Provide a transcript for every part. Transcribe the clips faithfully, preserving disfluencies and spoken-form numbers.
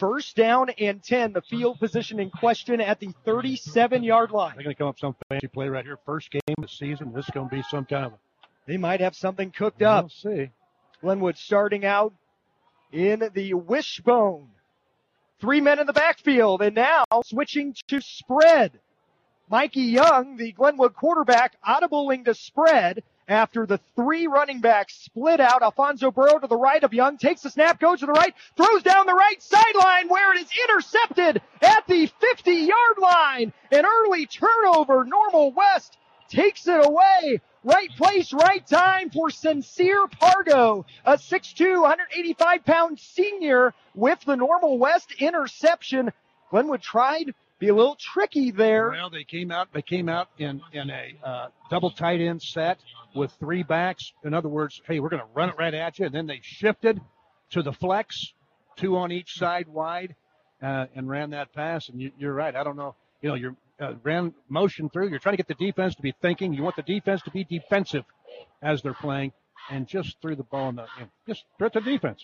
First down and ten. The field position in question at the thirty-seven-yard line. They're going to come up with some fancy play right here. First game of the season. This is going to be some kind of a... They might have something cooked up. We'll see. Glenwood starting out in the wishbone. Three men in the backfield, and now switching to spread. Mikey Young, the Glenwood quarterback, audibling to spread after the three running backs split out. Alfonso Burrow to the right of Young, takes the snap, goes to the right, throws down the right sideline where it is intercepted at the fifty-yard line. An early turnover. Normal West takes it away. Right place, right time for Sincere Pargo, a six two, one eighty-five pound senior with the Normal West interception. Glenwood tried to be a little tricky there. Well, they came out. They came out in in a uh, double tight end set with three backs. In other words, hey, we're going to run it right at you. And then they shifted to the flex, two on each side wide, uh, and ran that pass. And you, you're right. I don't know. You know, you're. Uh, ran motion through. You're trying to get the defense to be thinking. You want the defense to be defensive as they're playing, and just threw the ball in the, you know, just threw it to defense.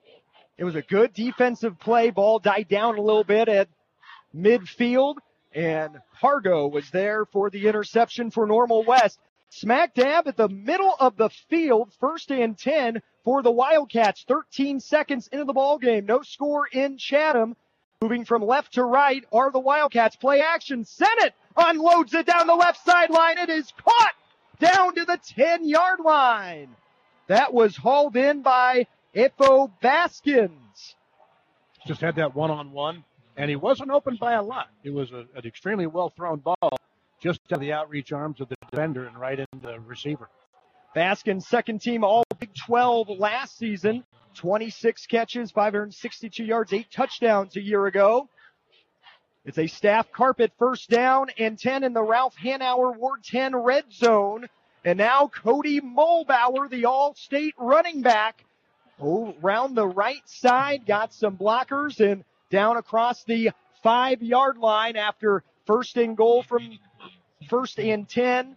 It was a good defensive play. Ball died down a little bit at midfield, and Pargo was there for the interception for Normal West. Smack dab at the middle of the field, first and ten for the Wildcats. thirteen seconds into the ball game. No score in Chatham. Moving from left to right are the Wildcats. Play action. Sennett unloads it down the left sideline. It is caught down to the ten-yard line. That was hauled in by Ifo Baskins. Just had that one-on-one, and he wasn't open by a lot. It was a, an extremely well-thrown ball, just to the outreach arms of the defender and right into the receiver. Baskins, second team All Big twelve last season. twenty-six catches, five hundred sixty-two yards, eight touchdowns a year ago. It's a staff carpet first down and ten in the Ralph Hanauer Ward ten red zone. And now Cody Mulbauer, the all-state running back, around the right side, got some blockers and down across the five-yard line after first and goal from first and ten.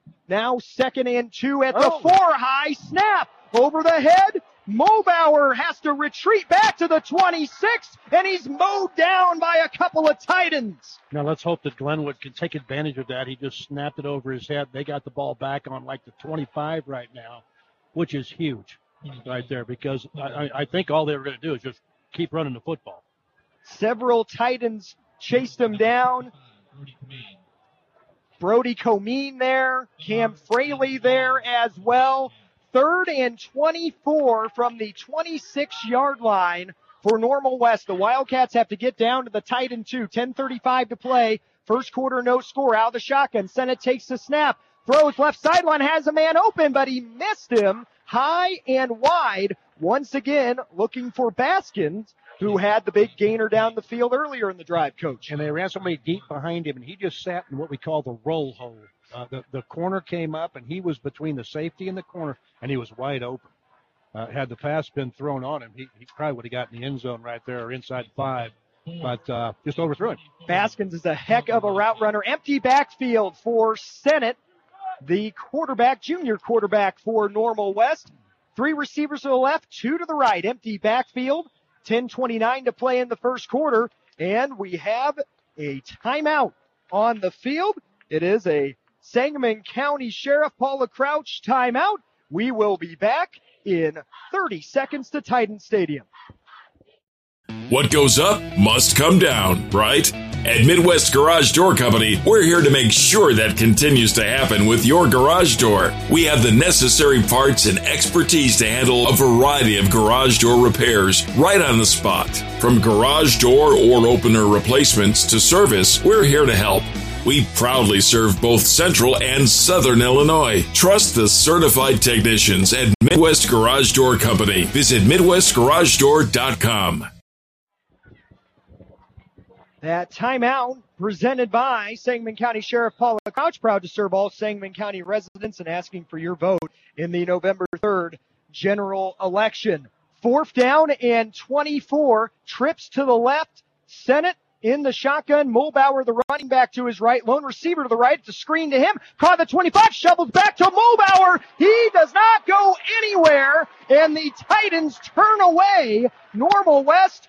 Now second and two at the oh. four. High snap over the head. Mulbauer has to retreat back to the twenty-six, and he's mowed down by a couple of Titans. Now let's hope that Glenwood can take advantage of that. He just snapped it over his head. They got the ball back on like the twenty-five right now, which is huge right there, because I, I think all they were going to do is just keep running the football. Several Titans chased him down. Brody Comine there, Cam Fraley there as well. Third and twenty-four from the twenty-six-yard line for Normal West. The Wildcats have to get down to the Titan two. ten thirty-five to play. First quarter, no score. Out of the shotgun. Sennett takes the snap. Throws left sideline. Has a man open, but he missed him high and wide. Once again, looking for Baskins, who had the big gainer down the field earlier in the drive, Coach. And they ran somebody deep behind him, and he just sat in what we call the roll hole. Uh, the, the corner came up, and he was between the safety and the corner, and he was wide open. Uh, had the pass been thrown on him, he, he probably would have gotten the end zone right there or inside five, but uh, just overthrew him. Baskins is a heck of a route runner. Empty backfield for Sennett, the quarterback, junior quarterback for Normal West. Three receivers to the left, two to the right. Empty backfield. ten twenty-nine to play in the first quarter, and we have a timeout on the field. It is a Sangamon County Sheriff Paula Crouch timeout. We will be back in thirty seconds to Titan Stadium. What goes up must come down, right? At Midwest Garage Door Company, we're here to make sure that continues to happen with your garage door. We have the necessary parts and expertise to handle a variety of garage door repairs right on the spot. From garage door or opener replacements to service, we're here to help. We proudly serve both Central and Southern Illinois. Trust the certified technicians at Midwest Garage Door Company. Visit midwest garage door dot com. That timeout presented by Sangamon County Sheriff Paula Crouch, proud to serve all Sangamon County residents and asking for your vote in the November third general election. Fourth down and twenty-four. Trips to the left. Sennett in the shotgun. Mulbauer, the running back, to his right. Lone receiver to the right. It's a screen to him. Caught the twenty-five. Shovels back to Mulbauer. He does not go anywhere. And the Titans turn away. Normal West